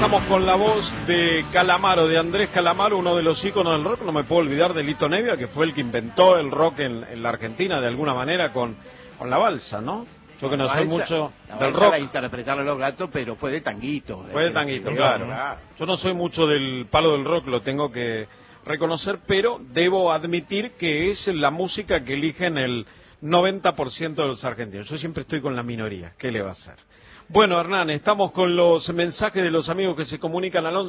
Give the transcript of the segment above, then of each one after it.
estamos con la voz de Calamaro, de Andrés Calamaro, uno de los íconos del rock. No me puedo olvidar de Lito Nevia, que fue el que inventó el rock en la Argentina de alguna manera con la balsa, ¿no? Yo que no soy mucho del rock. Interpretarlo a los gatos, pero fue de tanguito. Fue de tanguito, claro. Yo no soy mucho del palo del rock, lo tengo que reconocer, pero debo admitir que es la música que eligen el 90% de los argentinos. Yo siempre estoy con la minoría, ¿qué le va a hacer? Bueno, Hernán, estamos con los mensajes de los amigos que se comunican al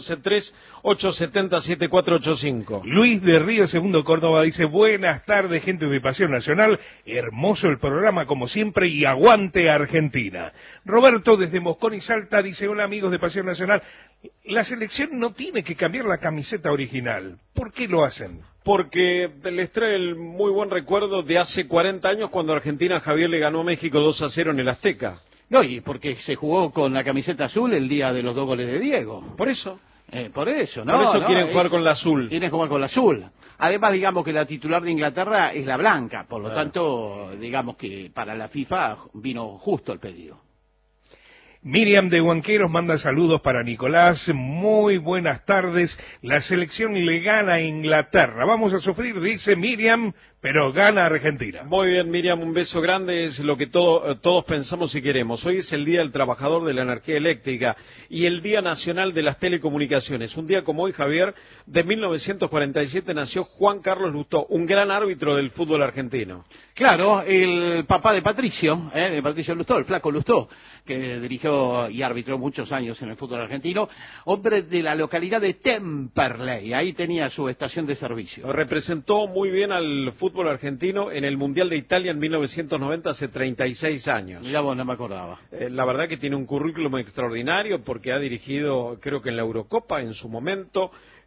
11-3-870-7485. Luis de Río Segundo Córdoba dice: buenas tardes, gente de Pasión Nacional, hermoso el programa como siempre y aguante Argentina. Roberto desde Moscón y Salta dice: hola amigos de Pasión Nacional, la selección no tiene que cambiar la camiseta original, ¿por qué lo hacen? Porque les trae el muy buen recuerdo de hace 40 años cuando Argentina Javier le ganó a México 2-0 en el Azteca. No, y porque se jugó con la camiseta azul el día de los 2 goles de Diego. Por eso. Por eso, ¿no? Por eso quieren jugar con la azul. Quieren jugar con la azul. Además, digamos que la titular de Inglaterra es la blanca, por lo tanto, digamos que para la FIFA vino justo el pedido. Miriam de Huanqueros manda saludos para Nicolás, muy buenas tardes, la selección le gana a Inglaterra, vamos a sufrir, dice Miriam, pero gana Argentina. Muy bien, Miriam, un beso grande, es lo que todos pensamos y queremos. Hoy es el Día del Trabajador de la Energía Eléctrica y el Día Nacional de las Telecomunicaciones. Un día como hoy, Javier, de 1947 nació Juan Carlos Lustó, un gran árbitro del fútbol argentino. Claro, el papá de Patricio Lustó, el flaco Lustó, que dirigió y arbitró muchos años en el fútbol argentino, hombre de la localidad de Temperley, ahí tenía su estación de servicio. Representó muy bien al fútbol argentino en el Mundial de Italia en 1990, hace 36 años. Mirá vos, no me acordaba. La verdad que tiene un currículum extraordinario porque ha dirigido, creo que en la Eurocopa en su momento,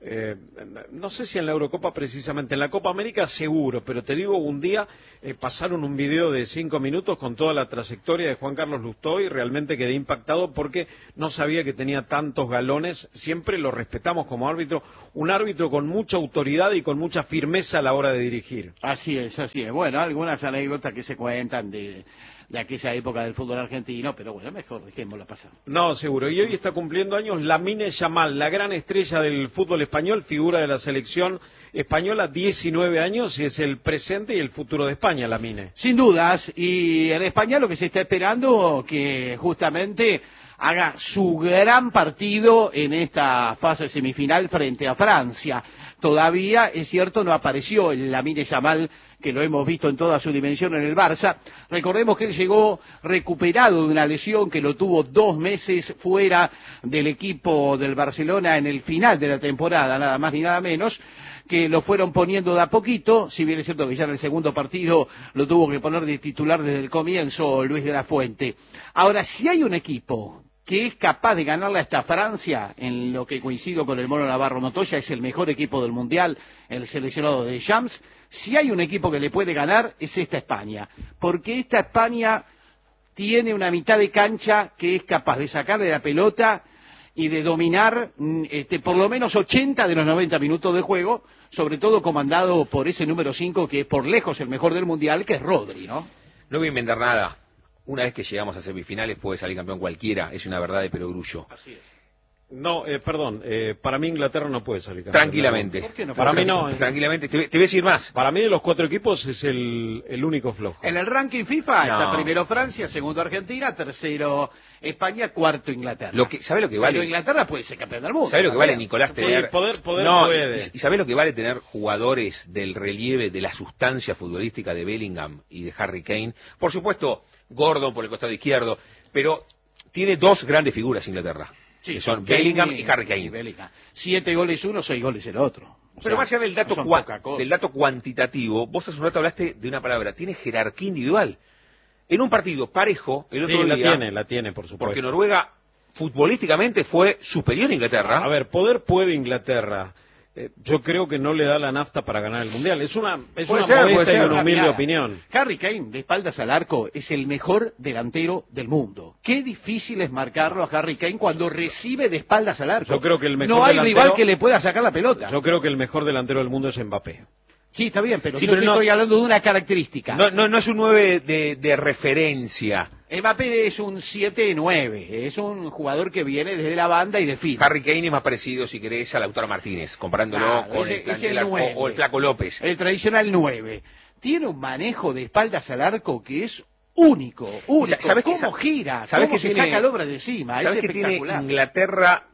no sé si en la Eurocopa precisamente, en la Copa América seguro, pero te digo, un día pasaron un video de 5 minutos con toda la trayectoria de Juan Carlos Lustó y realmente quedé impactado porque no sabía que tenía tantos galones. Siempre lo respetamos como árbitro, un árbitro con mucha autoridad y con mucha firmeza a la hora de dirigir. Así es, así es. Bueno, algunas anécdotas que se cuentan de aquella época del fútbol argentino, pero bueno, mejor dejémosla pasar. No, seguro. Y hoy está cumpliendo años Lamine Yamal, la gran estrella del fútbol español, figura de la selección española, 19 años, y es el presente y el futuro de España, Lamine. Sin dudas, y en España lo que se está esperando que justamente haga su gran partido en esta fase semifinal frente a Francia. Todavía, es cierto, no apareció el Lamine Yamal, que lo hemos visto en toda su dimensión en el Barça. Recordemos que él llegó recuperado de una lesión que lo tuvo 2 meses fuera del equipo del Barcelona en el final de la temporada, nada más ni nada menos, que lo fueron poniendo de a poquito, si bien es cierto que ya en el segundo partido lo tuvo que poner de titular desde el comienzo Luis de la Fuente. Ahora, si hay un equipo que es capaz de ganarle a esta Francia, en lo que coincido con el Mono Navarro Montoya, es el mejor equipo del Mundial, el seleccionado de Champs. Si hay un equipo que le puede ganar, es esta España, porque esta España tiene una mitad de cancha que es capaz de sacarle la pelota y de dominar por lo menos 80 de los 90 minutos de juego, sobre todo comandado por ese número 5, que es por lejos el mejor del Mundial, que es Rodri, ¿no? No voy a inventar nada. Una vez que llegamos a semifinales puede salir campeón cualquiera, es una verdad de perogrullo. Así es. No, perdón, para mí Inglaterra no puede salir campeón. Tranquilamente. ¿Por qué no? Para mí no. Tranquilamente, te voy a decir más. Para mí de los 4 equipos es el único flojo. En el ranking FIFA No. está primero Francia, segundo Argentina, tercero España, cuarto Inglaterra. ¿Sabe lo que vale? Pero Inglaterra puede ser campeón del mundo. ¿Sabe lo que vale, también. Nicolás, Sí, tener... poder no, puede. ¿Y sabe lo que vale tener jugadores del relieve, de la sustancia futbolística de Bellingham y de Harry Kane? Por supuesto, Gordon por el costado izquierdo, pero tiene 2 grandes figuras Inglaterra. Sí, que son Kane Bellingham y Harry Kane. Bellingham. 7 goles uno, 6 goles el otro. Pero más allá del dato, del dato cuantitativo, vos hace un rato hablaste de una palabra, tiene jerarquía individual. En un partido parejo, el otro día... la tiene, por supuesto. Porque Noruega futbolísticamente fue superior a Inglaterra. A ver, poder puede Inglaterra. Yo creo que no le da la nafta para ganar el Mundial. Es una modesta y una humilde opinión. Harry Kane, de espaldas al arco, es el mejor delantero del mundo. Qué difícil es marcarlo a Harry Kane cuando recibe de espaldas al arco. Yo creo que el mejor no hay delantero, rival que le pueda sacar la pelota. Yo creo que el mejor delantero del mundo es Mbappé. Sí, está bien, pero Sí, yo pero te no, estoy hablando de una característica. No es un 9 de referencia. Mbappé es un 7-9, es un jugador que viene desde la banda y define. Harry Kane es más parecido, si querés, a Lautaro Martínez, comparándolo Claro, con ese el 9, o el Flaco López. el tradicional 9. Tiene un manejo de espaldas al arco que es único. ¿Sabés cómo gira, sabés cómo que se tiene, saca el obra de encima, ¿sabés es que tiene espectacular. Inglaterra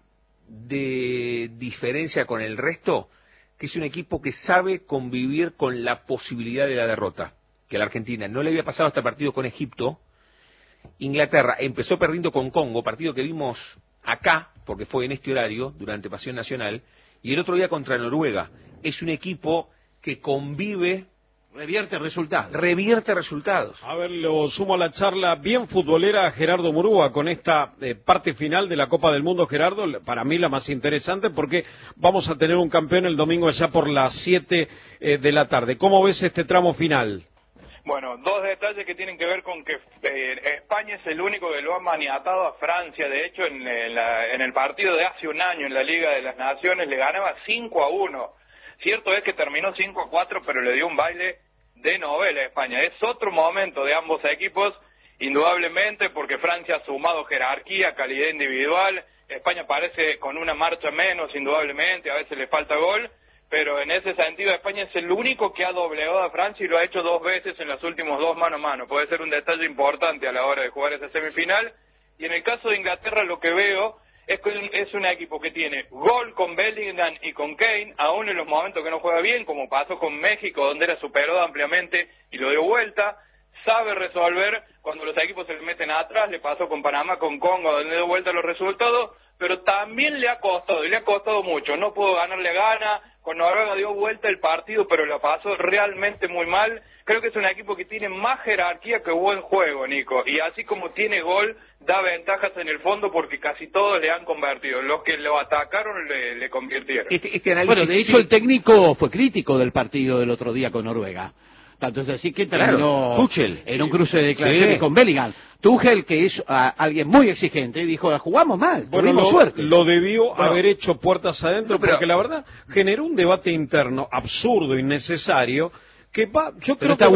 de diferencia con el resto? Que es un equipo que sabe convivir con la posibilidad de la derrota. Que a la Argentina no le había pasado hasta el partido con Egipto. Inglaterra empezó perdiendo con Congo, partido que vimos acá, porque fue en este horario, durante Pasión Nacional, y el otro día contra Noruega. Es un equipo que convive... Revierte resultados. Revierte resultados. A ver, lo sumo a la charla bien futbolera a Gerardo Murúa con esta parte final de la Copa del Mundo, Gerardo, para mí la más interesante porque vamos a tener un campeón el domingo allá por las 7 de la tarde. ¿Cómo ves este tramo final? Bueno, dos detalles que tienen que ver con que España es el único que lo ha maniatado a Francia. De hecho, en el partido de hace un año en la Liga de las Naciones le ganaba 5-1. Cierto es que terminó 5-4, pero le dio un baile de novela a España. Es otro momento de ambos equipos, indudablemente, porque Francia ha sumado jerarquía, calidad individual. España parece con una marcha menos, indudablemente, a veces le falta gol. Pero en ese sentido España es el único que ha doblegado a Francia y lo ha hecho 2 veces en los últimos 2 mano a mano. Puede ser un detalle importante a la hora de jugar esa semifinal. Y en el caso de Inglaterra lo que veo es que es un equipo que tiene gol con Bellingham y con Kane, aún en los momentos que no juega bien, como pasó con México, donde era superado ampliamente y lo dio vuelta. Sabe resolver cuando los equipos se le meten atrás, le pasó con Panamá, con Congo, donde dio vuelta los resultados, pero también le ha costado, y le ha costado mucho. No pudo ganarle a Ghana, con Noruega dio vuelta el partido, pero la pasó realmente muy mal. Creo que es un equipo que tiene más jerarquía que buen juego, Nico, y así como tiene gol, da ventajas en el fondo porque casi todos le han convertido. Los que lo atacaron le convirtieron. Este análisis, bueno, de hecho el técnico fue crítico del partido del otro día con Noruega. Tanto es así que terminó Tuchel, en un cruce de declaraciones con Bellingham. Tuchel, que es alguien muy exigente, dijo, jugamos mal, tuvimos suerte. Lo debió haber hecho puertas adentro, porque la verdad generó un debate interno absurdo, innecesario, que yo creo que